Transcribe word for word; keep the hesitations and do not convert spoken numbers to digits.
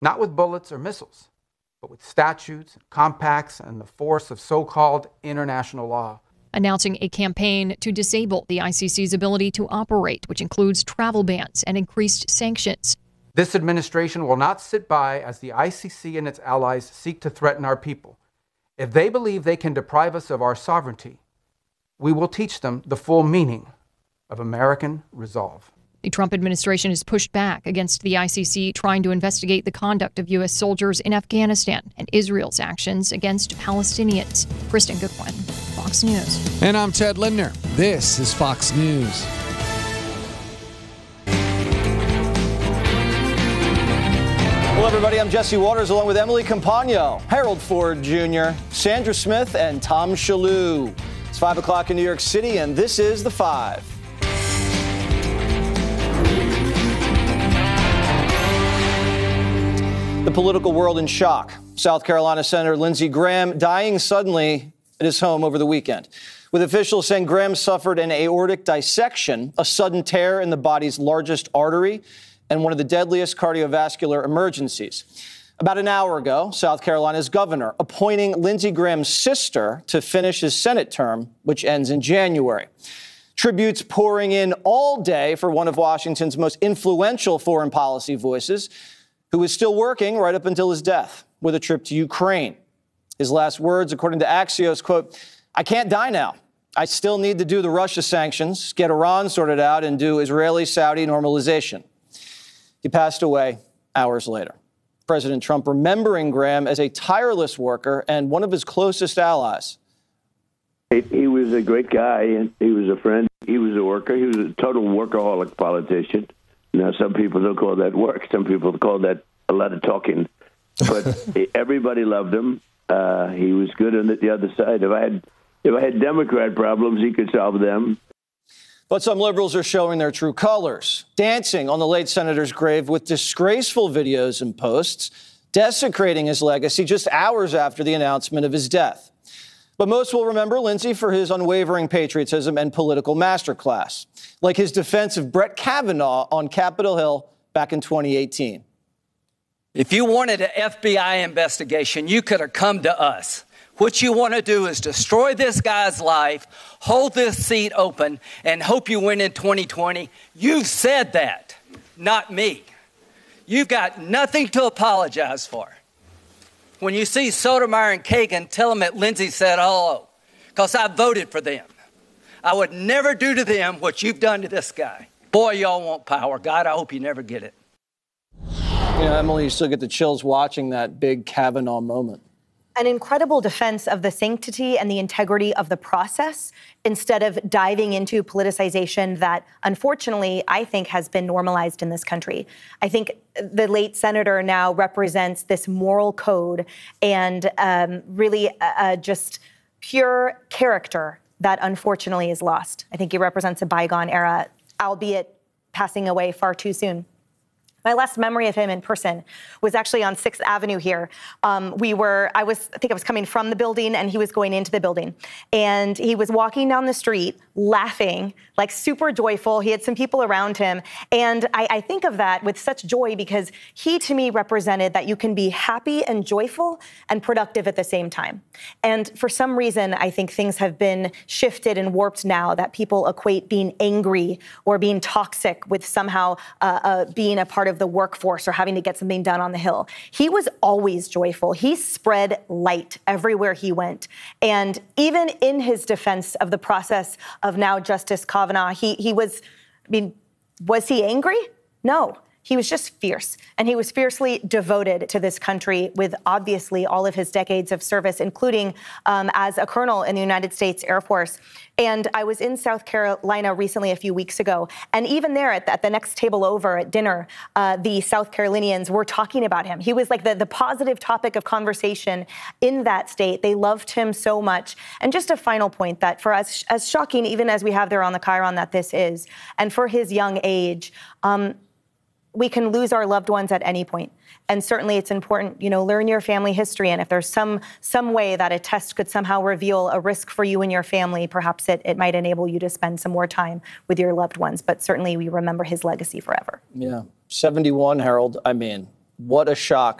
not with bullets or missiles, but with statutes, compacts, and the force of so-called international law. Announcing a campaign to disable the I C C's ability to operate, which includes travel bans and increased sanctions. This administration will not sit by as the I C C and its allies seek to threaten our people. If they believe they can deprive us of our sovereignty, we will teach them the full meaning of American resolve. The Trump administration has pushed back against the I C C trying to investigate the conduct of U S soldiers in Afghanistan and Israel's actions against Palestinians. Kristen Goodwin, Fox News. And I'm Ted Lindner. This is Fox News. Hello, everybody. I'm Jesse Waters, along with Emily Compagno, Harold Ford Junior, Sandra Smith, and Tom Shalhoub. It's five o'clock in New York City, and this is The Five. The political world in shock. South Carolina Senator Lindsey Graham dying suddenly at his home over the weekend, with officials saying Graham suffered an aortic dissection, a sudden tear in the body's largest artery, and one of the deadliest cardiovascular emergencies. About an hour ago, South Carolina's governor appointing Lindsey Graham's sister to finish his Senate term, which ends in January. Tributes pouring in all day for one of Washington's most influential foreign policy voices, who is still working right up until his death with a trip to Ukraine. His last words, according to Axios, quote, "I can't die now. I still need to do the Russia sanctions, get Iran sorted out, and do Israeli-Saudi normalization." He passed away hours later. President Trump remembering Graham as a tireless worker and one of his closest allies. He was a great guy, and he was a friend. He was a worker. He was a total workaholic politician. Now, some people don't call that work. Some people call that a lot of talking. But everybody loved him. Uh, he was good on the other side. If I had, if I had Democrat problems, he could solve them. But some liberals are showing their true colors, dancing on the late senator's grave with disgraceful videos and posts, desecrating his legacy just hours after the announcement of his death. But most will remember Lindsey for his unwavering patriotism and political masterclass, like his defense of Brett Kavanaugh on Capitol Hill back in twenty eighteen. If you wanted an F B I investigation, you could have come to us. What you want to do is destroy this guy's life, hold this seat open, and hope you win in twenty twenty. You said that, not me. You've got nothing to apologize for. When you see Sotomayor and Kagan, tell them that Lindsey said hello, because I voted for them. I would never do to them what you've done to this guy. Boy, y'all want power. God, I hope you never get it. You know, Emily, you still get the chills watching that big Kavanaugh moment. An incredible defense of the sanctity and the integrity of the process instead of diving into politicization that, unfortunately, I think has been normalized in this country. I think the late senator now represents this moral code and um, really uh, just pure character that, unfortunately, is lost. I think he represents a bygone era, albeit passing away far too soon. My last memory of him in person was actually on sixth Avenue here. Um, we were, I was, I think I was coming from the building and he was going into the building. And he was walking down the street laughing, like super joyful. He had some people around him. And I, I think of that with such joy because he, to me, represented that you can be happy and joyful and productive at the same time. And for some reason, I think things have been shifted and warped now that people equate being angry or being toxic with somehow uh, uh, being a part of of the workforce or having to get something done on the Hill. He was always joyful. He spread light everywhere he went. And even in his defense of the process of now Justice Kavanaugh, he, he was, I mean, was he angry? No. He was just fierce, and he was fiercely devoted to this country with obviously all of his decades of service, including um, as a colonel in the United States Air Force. And I was in South Carolina recently, a few weeks ago, and even there at the, at the next table over at dinner, uh, the South Carolinians were talking about him. He was like the, the positive topic of conversation in that state. They loved him so much. And just a final point that for us, as shocking, even as we have there on the Chiron that this is, and for his young age, um, we can lose our loved ones at any point. And certainly it's important, you know, learn your family history. And if there's some some way that a test could somehow reveal a risk for you and your family, perhaps it, it might enable you to spend some more time with your loved ones. But certainly we remember his legacy forever. Yeah. seventy-one, Harold. I mean, What a shock